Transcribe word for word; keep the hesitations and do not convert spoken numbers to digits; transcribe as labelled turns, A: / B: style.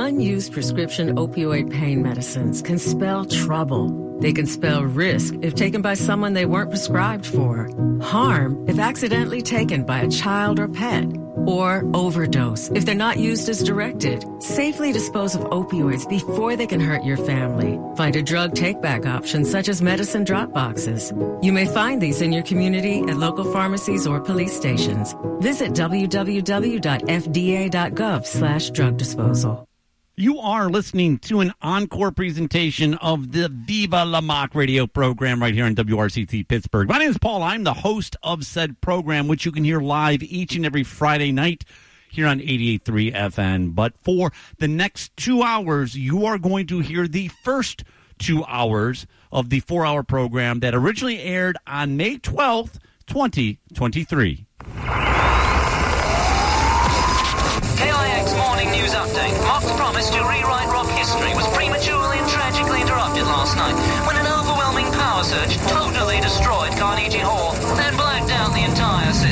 A: Unused prescription opioid pain medicines can spell trouble. They can spell risk if taken by someone they weren't prescribed for, harm if accidentally taken by a child or pet, or overdose if they're not used as directed. Safely dispose of opioids before they can hurt your family. Find a drug take-back option such as medicine drop boxes. You may find these in your community at local pharmacies or police stations. Visit w w w dot f d a dot gov slash drug disposal.
B: You are listening to an encore presentation of the Viva La Mock radio program right here on W R C T Pittsburgh. My name is Paul. I'm the host of said program, which you can hear live each and every Friday night here on eighty-eight point three F M. But for the next two hours, you are going to hear the first two hours of the four-hour program that originally aired on May twelfth, twenty twenty-three.
C: K I X Morning News Update. Mock's promise to rewrite rock history was prematurely and tragically interrupted last night when an overwhelming power surge totally destroyed Carnegie Hall and blacked out the entire city.